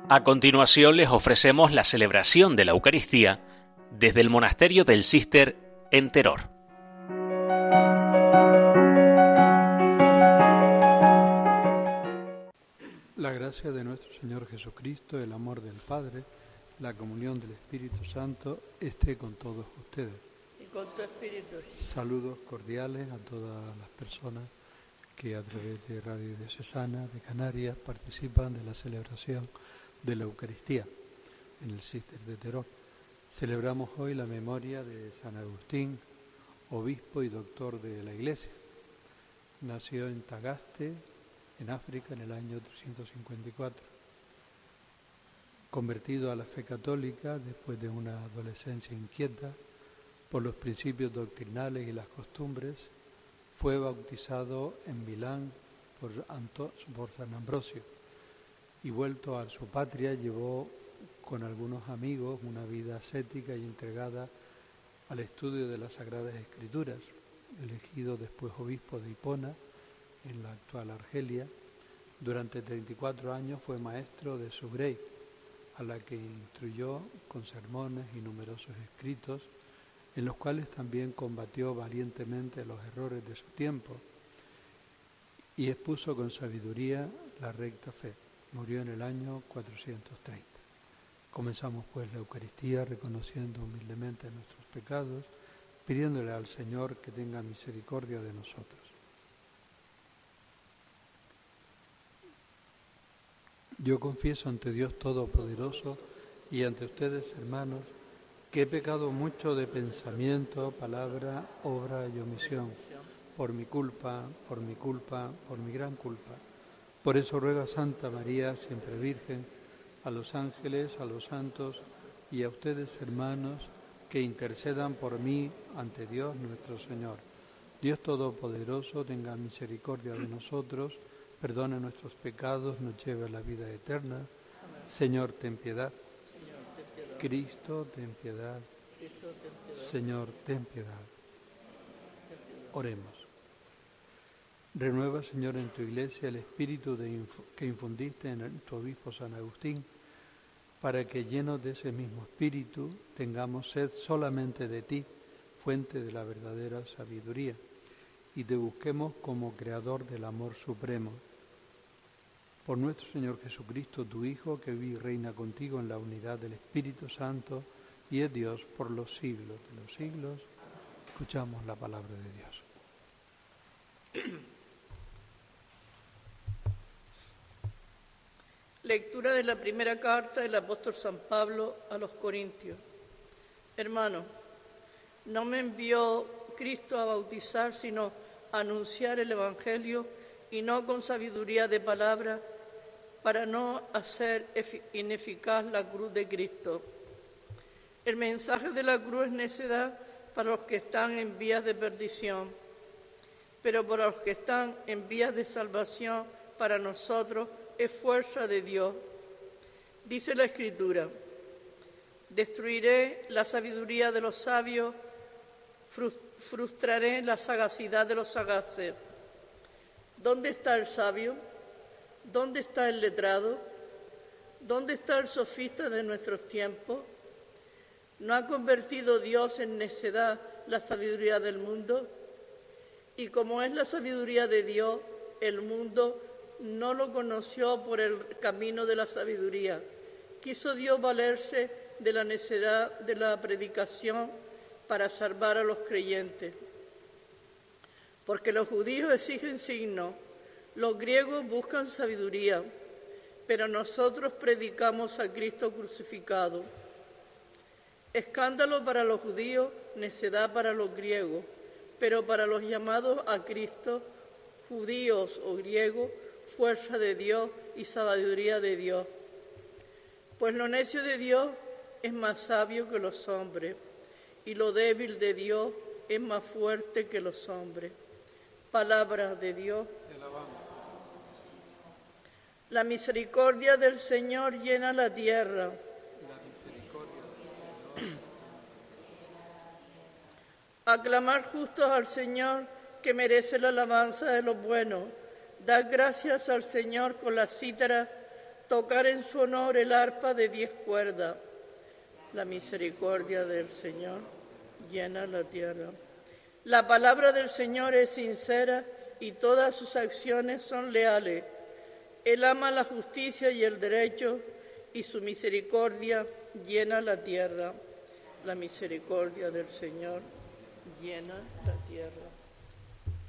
A continuación les ofrecemos la celebración de la Eucaristía desde el monasterio del Císter en Teror. La gracia de nuestro Señor Jesucristo, el amor del Padre, la comunión del Espíritu Santo esté con todos ustedes. Y con tu espíritu. Saludos cordiales a todas las personas que a través de Radio Diocesana de Canarias participan de la celebración de la Eucaristía en el Císter de Teror. Celebramos hoy la memoria de San Agustín, obispo y doctor de la Iglesia. Nació en Tagaste, en África, en el año 354. Convertido a la fe católica después de una adolescencia inquieta por los principios doctrinales y las costumbres, fue bautizado en Milán por San Ambrosio y vuelto a su patria llevó con algunos amigos una vida ascética y entregada al estudio de las Sagradas Escrituras. Elegido después obispo de Hipona, en la actual Argelia, durante 34 años fue maestro de Sugrey, a la que instruyó con sermones y numerosos escritos, en los cuales también combatió valientemente los errores de su tiempo y expuso con sabiduría la recta fe. Murió en el año 430. Comenzamos pues la Eucaristía reconociendo humildemente nuestros pecados, pidiéndole al Señor que tenga misericordia de nosotros. Yo confieso ante Dios Todopoderoso y ante ustedes, hermanos, que he pecado mucho de pensamiento, palabra, obra y omisión, por mi gran culpa. Por eso ruego a Santa María, siempre Virgen, a los ángeles, a los santos y a ustedes, hermanos, que intercedan por mí ante Dios nuestro Señor. Dios Todopoderoso tenga misericordia de nosotros, perdone nuestros pecados, nos lleve a la vida eterna. Amén. Señor, ten piedad. Cristo, ten piedad. Señor, ten piedad. Oremos. Renueva, Señor, en tu Iglesia el espíritu que infundiste en tu obispo San Agustín, para que llenos de ese mismo espíritu tengamos sed solamente de ti, fuente de la verdadera sabiduría, y te busquemos como creador del amor supremo. Por nuestro Señor Jesucristo, tu Hijo, que vive y reina contigo en la unidad del Espíritu Santo y es Dios por los siglos de los siglos. Escuchamos la palabra de Dios. Lectura de la primera carta del apóstol San Pablo a los Corintios. Hermanos, no me envió Cristo a bautizar, sino a anunciar el Evangelio, y no con sabiduría de palabra, para no hacer ineficaz la cruz de Cristo. El mensaje de la cruz es necedad para los que están en vías de perdición, pero para los que están en vías de salvación, para nosotros es fuerza de Dios. Dice la Escritura: destruiré la sabiduría de los sabios, frustraré la sagacidad de los sagaces. ¿Dónde está el sabio? ¿Dónde está el letrado? ¿Dónde está el sofista de nuestros tiempos? ¿No ha convertido Dios en necedad la sabiduría del mundo? Y como es la sabiduría de Dios, el mundo no lo conoció por el camino de la sabiduría. Quiso Dios valerse de la necedad de la predicación para salvar a los creyentes. Porque los judíos exigen signos, los griegos buscan sabiduría, pero nosotros predicamos a Cristo crucificado. Escándalo para los judíos, necedad para los griegos, pero para los llamados a Cristo, judíos o griegos, fuerza de Dios y sabiduría de Dios. Pues lo necio de Dios es más sabio que los hombres, y lo débil de Dios es más fuerte que los hombres. Palabra de Dios. La misericordia del Señor llena la tierra. Aclamar justos al Señor, que merece la alabanza de los buenos. Dad gracias al Señor con la cítara, tocar en su honor el arpa de 10 cuerdas. La misericordia del Señor llena la tierra. La palabra del Señor es sincera y todas sus acciones son leales. Él ama la justicia y el derecho y su misericordia llena la tierra. La misericordia del Señor llena la tierra.